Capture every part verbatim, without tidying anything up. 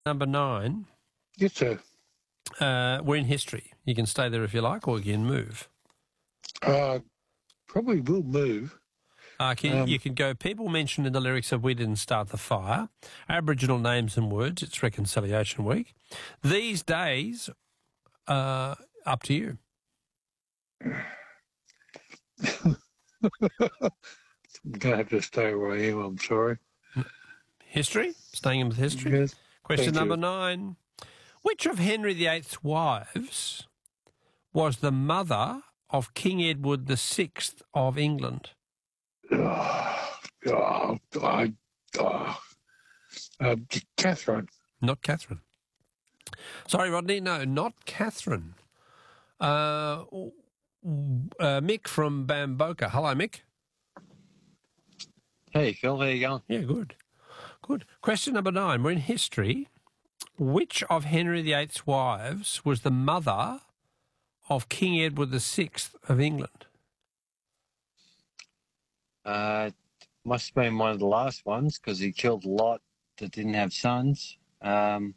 Number nine. Yes, sir. Uh, we're in history. You can stay there if you like, or you can move. Uh, probably will move. Uh, can, Um, you can go, people mentioned in the lyrics of We Didn't Start the Fire, Aboriginal names and words, it's Reconciliation Week. These days, uh, up to you. I'm going to have to stay where I am, I'm sorry. History? Staying in with history? Yes. Question Thank number you. nine. Which of Henry the Eighth's wives was the mother of King Edward the Sixth of England? Oh, oh, I, oh. Uh, Catherine. Not Catherine. Sorry, Rodney. No, not Catherine. Uh, uh, Mick from Bamboka. Hello, Mick. Hey, Phil, how you going? Yeah, good. Good. Question number nine. We're in history. Which of Henry the Eighth's wives was the mother of King Edward the Sixth of England? Uh, must have been one of the last ones because he killed a lot that didn't have sons. Um,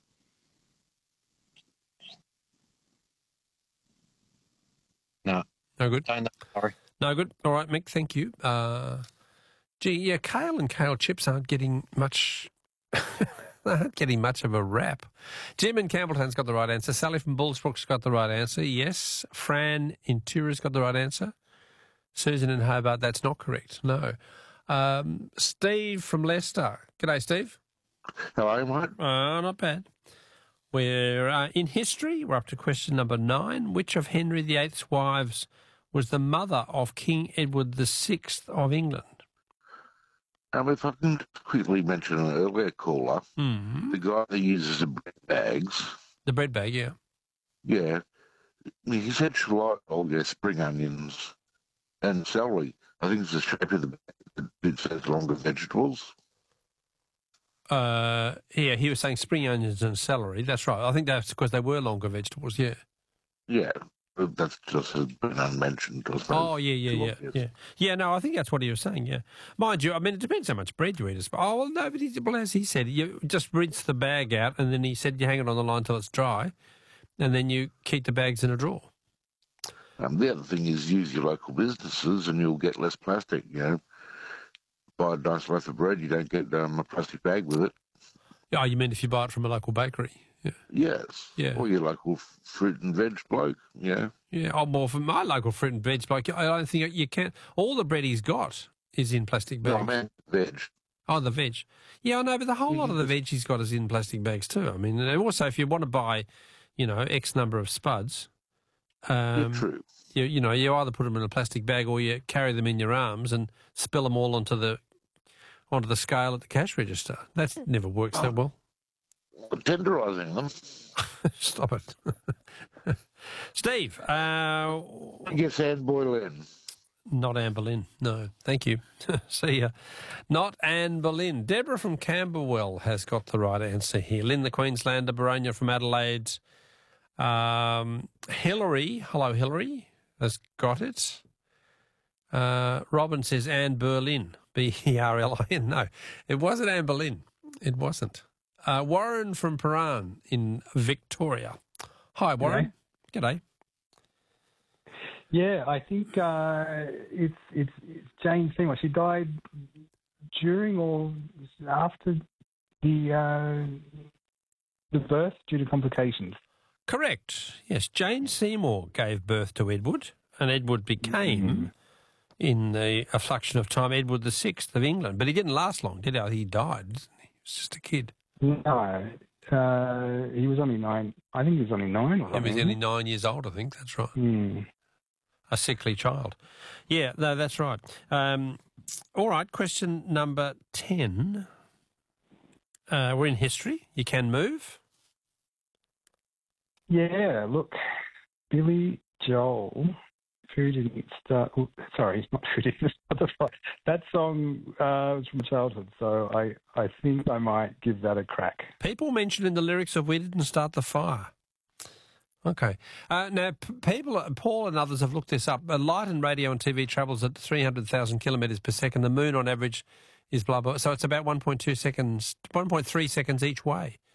no. No good? Don't know. Sorry. No good. All right, Mick, thank you. Uh, gee, yeah, kale and kale chips aren't getting much... They aren't getting much of a rap. Jim in Campbelltown's got the right answer. Sally from Bullsbrook's got the right answer. Yes. Fran in Tura's got the right answer. Susan in Hobart, that's not correct. No. Um, Steve from Leicester. G'day, Steve. Hello, mate. Uh, not bad. We're uh, in history. We're up to question number nine. Which of Henry the Eighth's wives was the mother of King Edward the Sixth of England? Um, if I can quickly mention an earlier caller, Mm-hmm. the guy that uses the bread bags. The bread bag, yeah. Yeah. He said shallot, oh, yeah, spring onions and celery. I think it's the shape of the bag that it says longer vegetables. Uh, yeah, he was saying spring onions and celery. That's right. I think that's because they were longer vegetables, yeah. Yeah. But that's just has been unmentioned. I suppose. Oh, yeah, yeah, Too yeah, obvious. yeah. Yeah, no, I think that's what he was saying, yeah. Mind you, I mean, it depends how much bread you eat. I suppose. Oh, well, no, but he, well, as he said, you just rinse the bag out, and then he said you hang it on the line till it's dry, and then you keep the bags in a drawer. Um, the other thing is use your local businesses and you'll get less plastic, you know. Buy a nice loaf of bread, you don't get um, a plastic bag with it. Oh, you mean if you buy it from a local bakery? Yeah. Yes. Yeah. Or your local f- fruit and veg bloke, you know. Yeah, oh, well, for my local fruit and veg bloke, I don't think you can. All the bread he's got is in plastic No, bags. I meant veg. Oh, the veg. Yeah, I know, but the whole lot of the veg he's got is in plastic bags too. I mean, and also if you want to buy, you know, X number of spuds, um, Yeah, true. you, you know, you either put them in a plastic bag or you carry them in your arms and spill them all onto the onto the scale at the cash register. That never works that well. Tenderising them. Stop it. Steve, uh, Yes, Anne Boleyn. not Anne Boleyn. No, thank you. See ya. Not Anne Boleyn. Deborah from Camberwell has got the right answer here. Lynn the Queenslander, Baronia from Adelaide. Um, Hillary, hello Hillary, has got it. Uh, Robin says Anne Berlin, B E R L I N. No, it wasn't Anne Boleyn. It wasn't. Uh, Warren from Paran in Victoria. Hi, Warren. G'day. Yeah, I think uh, it's, it's it's Jane Seymour. She died during or after the uh, the birth due to complications. Correct. Yes, Jane Seymour gave birth to Edward, and Edward became, mm-hmm. in the a fraction of time, Edward the Sixth of England. But he didn't last long, did he? He died, didn't he? He was just a kid. No, uh, he was only nine. I think he was only nine. Or he was only nine years old, I think. That's right. Mm. A sickly child. Yeah, no, that's right. Um, all right, question number ten. Uh, we're in history. You can move. Yeah, look, Billy Joel, Who Didn't Start... Oh, sorry, not Who Didn't Start the Fire. That song uh, was from childhood, so I, I think I might give that a crack. People mentioned in the lyrics of We Didn't Start the Fire. Okay. Uh, now, p- people, Paul and others have looked this up. Uh, light and radio and T V travels at three hundred thousand kilometres per second. The moon, on average, is blah, blah. So it's about one point two seconds, one point three seconds each way.